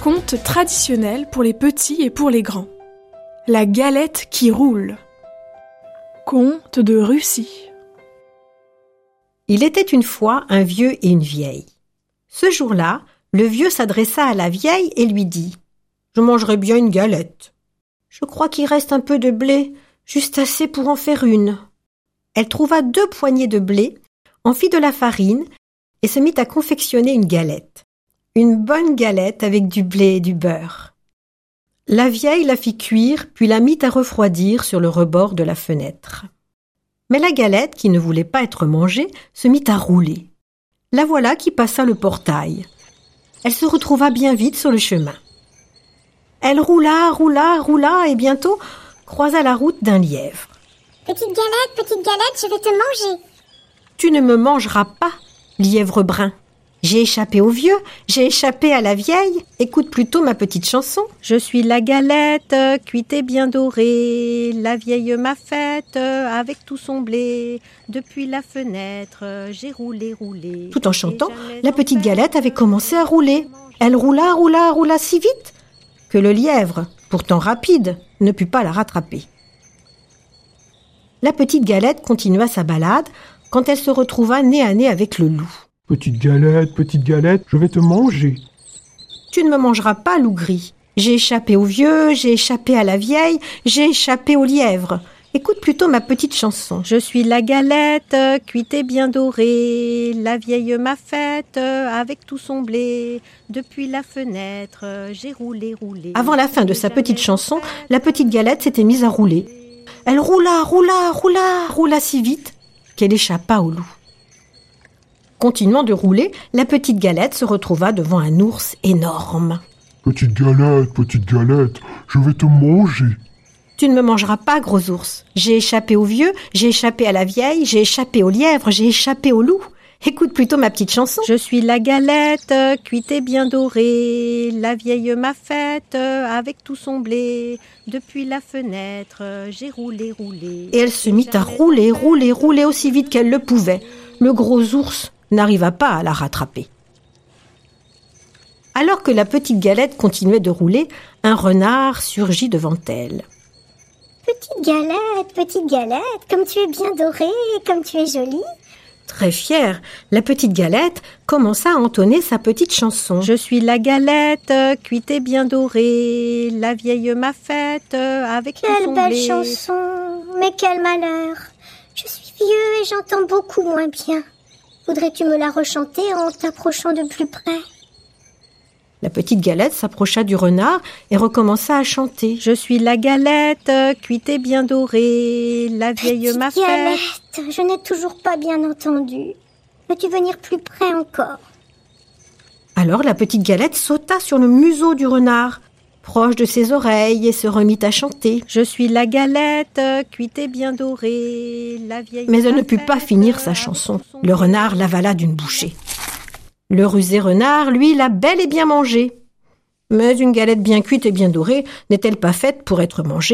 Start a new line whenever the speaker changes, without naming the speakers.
Conte traditionnel pour les petits et pour les grands. La galette qui roule. Conte de Russie.
Il était une fois un vieux et une vieille. Ce jour-là, le vieux s'adressa à la vieille et lui dit « Je mangerai bien une galette. Je crois qu'il reste un peu de blé, juste assez pour en faire une. » Elle trouva 2 poignées de blé, en fit de la farine et se mit à confectionner une galette. Une bonne galette avec du blé et du beurre. La vieille la fit cuire, puis la mit à refroidir sur le rebord de la fenêtre. Mais la galette, qui ne voulait pas être mangée, se mit à rouler. La voilà qui passa le portail. Elle se retrouva bien vite sur le chemin. Elle roula, et bientôt croisa la route d'un lièvre.
« Petite galette, je vais te manger. »«
Tu ne me mangeras pas, lièvre brun. J'ai échappé au vieux, j'ai échappé à la vieille. Écoute plutôt ma petite chanson. Je suis la galette, cuite et bien dorée. La vieille m'a faite avec tout son blé. Depuis la fenêtre, j'ai roulé. » Tout en chantant, la petite galette avait commencé à rouler. Elle roula si vite que le lièvre, pourtant rapide, ne put pas la rattraper. La petite galette continua sa balade quand elle se retrouva nez à nez avec le loup.
« Petite galette, je vais te manger. »«
Tu ne me mangeras pas, loup gris. J'ai échappé au vieux, j'ai échappé à la vieille, j'ai échappé au lièvre. Écoute plutôt ma petite chanson. Je suis la galette, cuite et bien dorée. La vieille m'a faite avec tout son blé. Depuis la fenêtre, j'ai roulé. » Avant la fin de sa petite chanson, la petite galette s'était mise à rouler. Elle roula si vite qu'elle échappa au loup. Continuant de rouler, la petite galette se retrouva devant un ours énorme.
« Petite galette, je vais te manger. »«
Tu ne me mangeras pas, gros ours. J'ai échappé au vieux, j'ai échappé à la vieille, j'ai échappé au lièvre, j'ai échappé au loup. Écoute plutôt ma petite chanson. Je suis la galette, cuite et bien dorée. La vieille m'a faite avec tout son blé. Depuis la fenêtre, j'ai roulé. » Et elle se mit à rouler aussi vite qu'elle le pouvait. Le gros ours n'arriva pas à la rattraper. Alors que la petite galette continuait de rouler, un renard surgit devant elle.
« Petite galette, comme tu es bien dorée, comme tu es jolie. »
Très fière, la petite galette commença à entonner sa petite chanson. Je suis la galette, cuite et bien dorée. La vieille m'a faite avec tout son blé.
Quelle belle chanson, mais quel malheur. Je suis vieux et j'entends beaucoup moins bien. Voudrais-tu me la rechanter en t'approchant de plus près ?
La petite galette s'approcha du renard et recommença à chanter. Je suis la galette, cuite et bien dorée. La vieille m'a faite.
Galette, je n'ai toujours pas bien entendu. Veux-tu venir plus près encore ?
Alors la petite galette sauta sur le museau du renard, proche de ses oreilles, et se remit à chanter. Je suis la galette, cuite et bien dorée. La vieille. Mais elle ne put pas finir sa chanson. Le renard l'avala d'une bouchée. Le rusé renard, lui, l'a bel et bien mangée. Mais une galette bien cuite et bien dorée n'est-elle pas faite pour être mangée ?